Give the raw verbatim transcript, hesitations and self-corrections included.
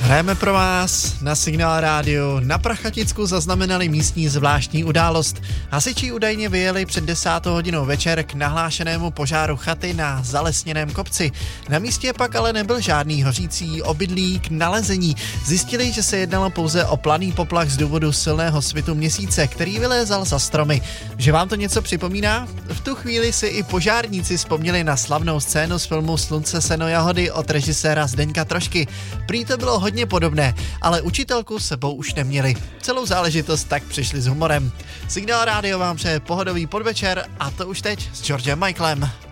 Hrajeme pro vás na Signál rádiu. Na Prachaticku zaznamenali místní zvláštní událost. Hasiči údajně vyjeli před desátou hodinou večer k nahlášenému požáru chaty na zalesněném kopci. Na místě pak ale nebyl žádný hořící obydlí k nalezení. Zjistili, že se jednalo pouze o planý poplach z důvodu silného svitu měsíce, který vylézal za stromy. Že vám to něco připomíná? V tu chvíli si i požárníci vzpomněli na slavnou scénu z filmu Slunce, seno, jahody od režiséra Zdeňka Trošky. Prý to bylo hodně podobné, ale učitelku s sebou už neměli. Celou záležitost tak přišli s humorem. Signál rádio vám přeje pohodový podvečer a to už teď s Georgem Michaelem.